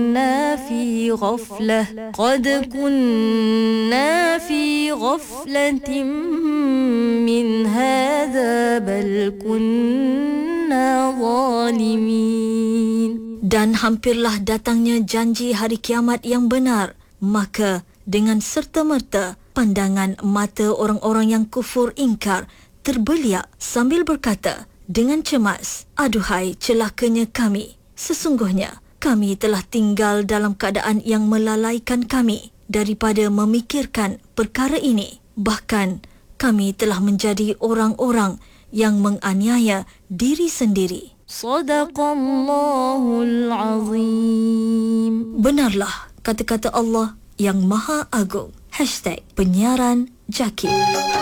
كنا في غفلة قد كنا في غفلة من هذا بل كنا ظالمين. Dan hampirlah datangnya janji hari kiamat yang benar, maka dengan serta-merta pandangan mata orang-orang yang kufur ingkar terbeliak sambil berkata dengan cemas, aduhai celakanya kami, sesungguhnya kami telah tinggal dalam keadaan yang melalaikan kami daripada memikirkan perkara ini. Bahkan kami telah menjadi orang-orang yang menganiaya diri sendiri. Sadaqallahul Azim. Benarlah kata-kata Allah yang Maha Agung. #penyiaran Jaki.